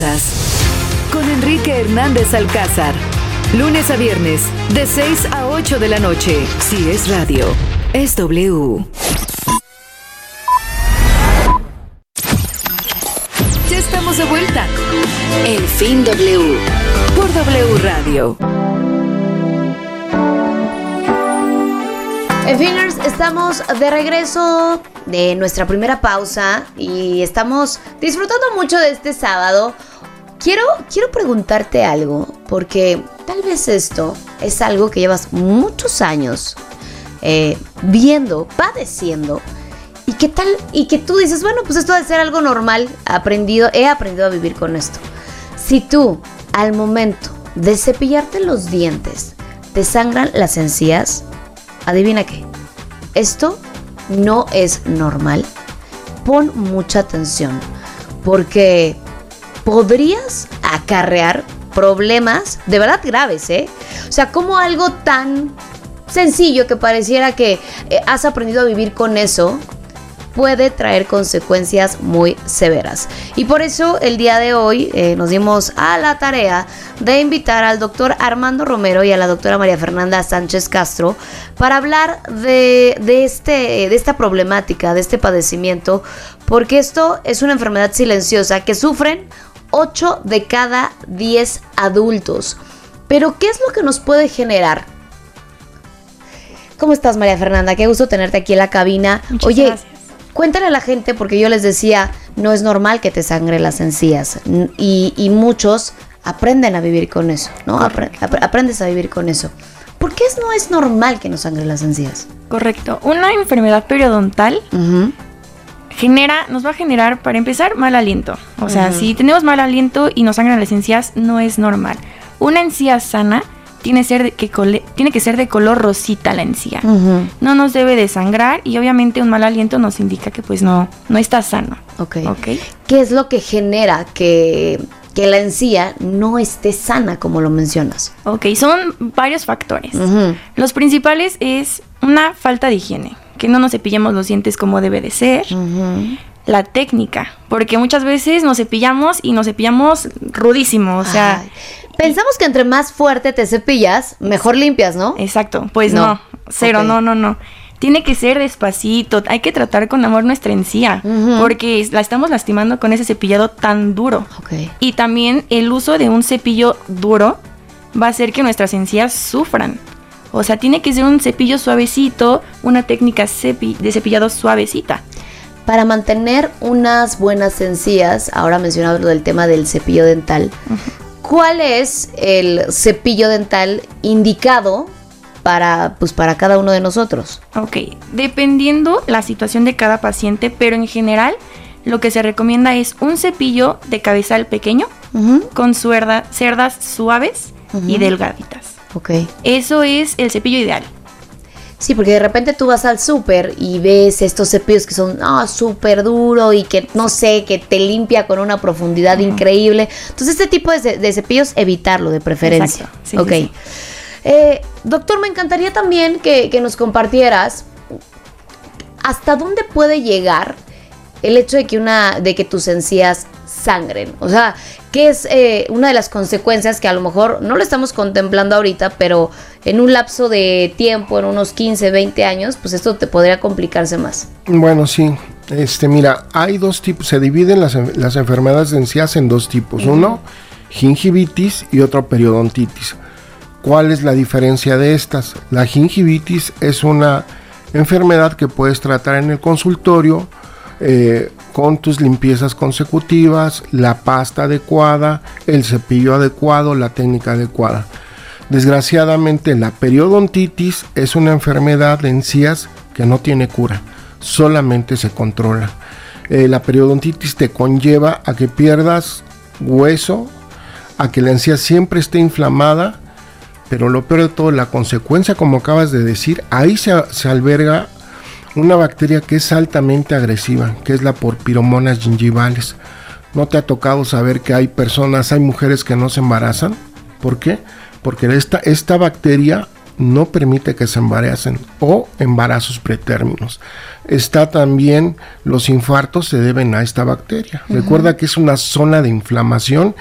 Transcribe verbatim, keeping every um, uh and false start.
Con Enrique Hernández Alcázar. Lunes a viernes, de seis a ocho de la noche. Si es radio, es W. Ya estamos de vuelta. El Fin W. Por W Radio. En Finers, estamos de regreso de nuestra primera pausa y estamos disfrutando mucho de este sábado. Quiero, quiero preguntarte algo, porque tal vez esto es algo que llevas muchos años eh, viendo, padeciendo, y que tal, y que tú dices, bueno, pues esto debe ser algo normal, aprendido, he aprendido a vivir con esto. Si tú, al momento de cepillarte los dientes, te sangran las encías, adivina qué, esto no es normal. Pon mucha atención, porque podrías acarrear problemas de verdad graves, ¿eh? O sea, como algo tan sencillo que pareciera que eh, has aprendido a vivir con eso, puede traer consecuencias muy severas. Y por eso el día de hoy eh, nos dimos a la tarea de invitar al doctor Armando Romero y a la doctora María Fernanda Sánchez Castro para hablar de, de, este, de esta problemática, de este padecimiento, porque esto es una enfermedad silenciosa que sufren ocho de cada diez adultos. Pero ¿qué es lo que nos puede generar? ¿Cómo estás, María Fernanda? Qué gusto tenerte aquí en la cabina. Muchas Oye, gracias. Cuéntale a la gente, porque yo les decía, no es normal que te sangre las encías, y, y muchos aprenden a vivir con eso, ¿no? Apre- ap- aprendes a vivir con eso. ¿Por qué es, no es normal que nos sangre las encías? Correcto. Una enfermedad periodontal Uh-huh. genera, nos va a generar, para empezar, mal aliento. O sea, Ujú. si tenemos mal aliento y nos sangran las encías, no es normal. Una encía sana tiene, ser de que cole- tiene que ser de color rosita la encía. Uh-huh. No nos debe de sangrar y obviamente un mal aliento nos indica que pues no, no está sano. Ok. ¿Ok? ¿Qué es lo que genera que, que la encía no esté sana, como lo mencionas? Ok, son varios factores. Uh-huh. Los principales es una falta de higiene, que no nos cepillemos los dientes como debe de ser. Uh-huh. La técnica, porque muchas veces nos cepillamos y nos cepillamos rudísimo, o sea... Ay, pensamos que entre más fuerte te cepillas, mejor limpias, ¿no? Exacto, pues No. no, cero, Ok. no, no, no. Tiene que ser despacito, hay que tratar con amor nuestra encía, Ujú. porque la estamos lastimando con ese cepillado tan duro. Ok. Y también el uso de un cepillo duro va a hacer que nuestras encías sufran. O sea, tiene que ser un cepillo suavecito, una técnica cepi- de cepillado suavecita. Para mantener unas buenas encías, ahora mencionaba lo del tema del cepillo dental, ¿cuál es el cepillo dental indicado para, pues, para cada uno de nosotros? Ok, dependiendo la situación de cada paciente, pero en general lo que se recomienda es un cepillo de cabezal pequeño Uh-huh. con suerda- cerdas suaves Ujú. y delgaditas. Ok. Eso es el cepillo ideal. Sí, porque de repente tú vas al súper y ves estos cepillos que son ah, súper duro y que, no sé, que te limpia con una profundidad Ujú. increíble. Entonces, este tipo de, de cepillos, evitarlo de preferencia. Exacto. Sí, ok. sí, sí. Eh, doctor, me encantaría también que, que nos compartieras hasta dónde puede llegar el hecho de que, una, de que tus encías sangren. O sea, ¿qué es eh, una de las consecuencias que a lo mejor no lo estamos contemplando ahorita, pero en un lapso de tiempo, en unos quince, veinte años, pues esto te podría complicarse más? Bueno, sí. Este, mira, hay dos tipos, se dividen las, las enfermedades de encías en dos tipos. Uh-huh. Uno, gingivitis y otro, periodontitis. ¿Cuál es la diferencia de estas? La gingivitis es una enfermedad que puedes tratar en el consultorio eh, con tus limpiezas consecutivas, la pasta adecuada, el cepillo adecuado, la técnica adecuada. Desgraciadamente, la periodontitis es una enfermedad de encías que no tiene cura, solamente se controla. Eh, la periodontitis te conlleva a que pierdas hueso, a que la encía siempre esté inflamada, pero lo peor de todo, la consecuencia, como acabas de decir, ahí se, se alberga una bacteria que es altamente agresiva, que es la Porphyromonas gingivales. ¿No te ha tocado saber que hay personas, hay mujeres que no se embarazan? ¿Por qué? Porque esta, esta bacteria no permite que se embaracen o embarazos pretérminos. Está también, los infartos se deben a esta bacteria. Uh-huh. Recuerda que es una zona de inflamación